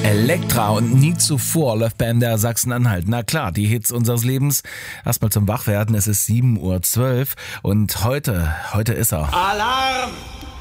Elektra und nie zuvor läuft bei MDR Sachsen-Anhalt. Na klar, die Hits unseres Lebens. Erstmal zum Wachwerden, es ist 7:12 Uhr und heute ist er. Alarm!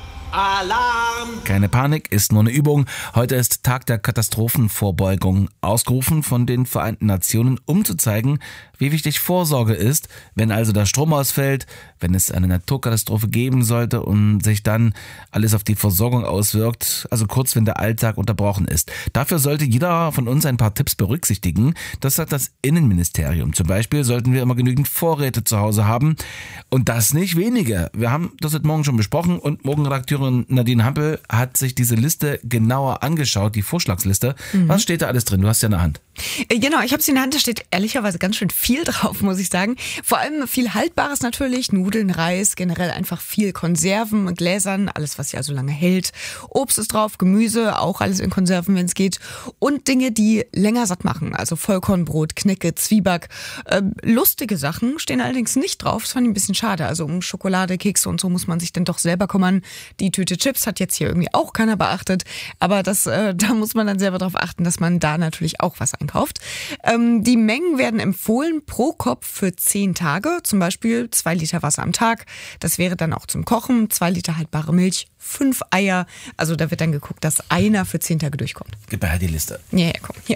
Alarm! Keine Panik, ist nur eine Übung. Heute ist Tag der Katastrophenvorbeugung, ausgerufen von den Vereinten Nationen, um zu zeigen, wie wichtig Vorsorge ist, wenn also der Strom ausfällt, wenn es eine Naturkatastrophe geben sollte und sich dann alles auf die Versorgung auswirkt, also kurz, wenn der Alltag unterbrochen ist. Dafür sollte jeder von uns ein paar Tipps berücksichtigen. Das sagt das Innenministerium. Zum Beispiel sollten wir immer genügend Vorräte zu Hause haben und das nicht wenige. Wir haben das heute Morgen schon besprochen und Morgenredakteurin Nadine Hampel hat sich diese Liste genauer angeschaut, die Vorschlagsliste. Was steht da alles drin? Du hast ja eine Hand. Genau, ich habe sie in der Hand, da steht ehrlicherweise ganz schön viel drauf, muss ich sagen. Vor allem viel Haltbares natürlich, Nudeln, Reis, generell einfach viel Konserven, Gläsern, alles, was ja so lange hält. Obst ist drauf, Gemüse, auch alles in Konserven, wenn es geht. Und Dinge, die länger satt machen, also Vollkornbrot, Knäcke, Zwieback. Lustige Sachen stehen allerdings nicht drauf, das fand ich ein bisschen schade. Also um Schokolade, Kekse und so muss man sich dann doch selber kümmern. Die Tüte Chips hat jetzt hier irgendwie auch keiner beachtet, aber da muss man dann selber drauf achten, dass man da natürlich auch was einkauft. Die Mengen werden empfohlen pro Kopf für 10 Tage, zum Beispiel 2 Liter Wasser am Tag. Das wäre dann auch zum Kochen, 2 Liter haltbare Milch, 5 Eier. Also da wird dann geguckt, dass einer für 10 Tage durchkommt. Gib mir halt die Liste. Ja, komm, hier.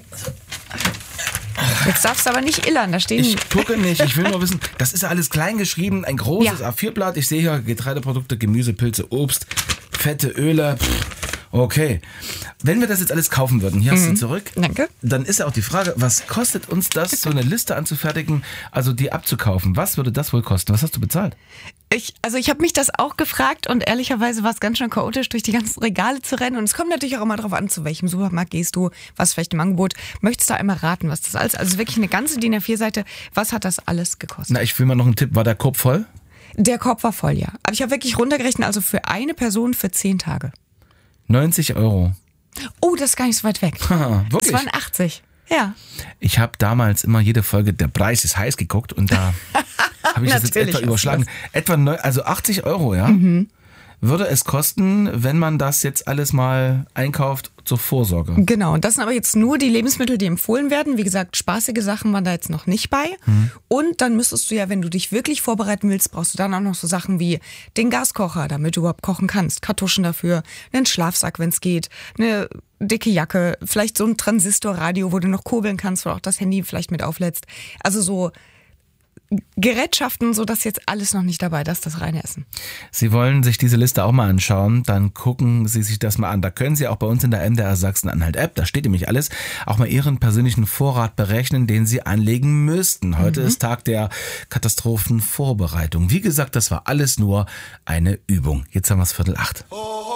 Jetzt darfst du aber nicht illern, da stehen... Ich gucke nicht, ich will nur wissen, das ist ja alles klein geschrieben, ein großes A4-Blatt. Ich sehe hier Getreideprodukte, Gemüse, Pilze, Obst, fette Öle. Okay, wenn wir das jetzt alles kaufen würden, hier hast du zurück, Danke. Dann ist ja auch die Frage, was kostet uns das, so eine Liste anzufertigen, also die abzukaufen? Was würde das wohl kosten? Was hast du bezahlt? Ich habe mich das auch gefragt und ehrlicherweise war es ganz schön chaotisch, durch die ganzen Regale zu rennen. Und es kommt natürlich auch immer darauf an, zu welchem Supermarkt gehst du, was vielleicht im Angebot. Möchtest du einmal raten, was das alles, also wirklich eine ganze DIN A4-Seite, was hat das alles gekostet? Na, ich will mal noch einen Tipp, war der Korb voll? Der Korb war voll, ja. Aber ich habe wirklich runtergerechnet, also für eine Person für 10 Tage. 90 Euro. Oh, das ist gar nicht so weit weg. Haha, wirklich? Das waren 80. Ja. Ich habe damals immer jede Folge Der Preis ist heiß geguckt und da habe ich das jetzt etwa überschlagen. Also 80 Euro, ja? Würde es kosten, wenn man das jetzt alles mal einkauft zur Vorsorge. Genau, und das sind aber jetzt nur die Lebensmittel, die empfohlen werden. Wie gesagt, spaßige Sachen waren da jetzt noch nicht bei. Und dann müsstest du ja, wenn du dich wirklich vorbereiten willst, brauchst du dann auch noch so Sachen wie den Gaskocher, damit du überhaupt kochen kannst. Kartuschen dafür, einen Schlafsack, wenn es geht, eine dicke Jacke, vielleicht so ein Transistorradio, wo du noch kurbeln kannst, wo du auch das Handy vielleicht mit auflädst. Also so Gerätschaften, so dass jetzt alles noch nicht dabei, das ist das reine Essen. Sie wollen sich diese Liste auch mal anschauen, dann gucken Sie sich das mal an. Da können Sie auch bei uns in der MDR Sachsen-Anhalt App, da steht nämlich alles, auch mal Ihren persönlichen Vorrat berechnen, den Sie anlegen müssten. Heute ist Tag der Katastrophenvorbereitung. Wie gesagt, das war alles nur eine Übung. Jetzt haben wir es 7:45.